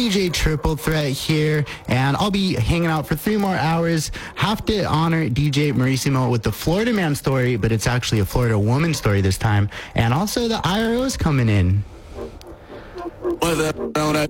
DJ Triple Threat here, and I'll be hanging out for 3 more hours. Have to honor DJ Marissimo with the Florida man story, but it's actually a Florida woman story this time. And also the IRO's coming in.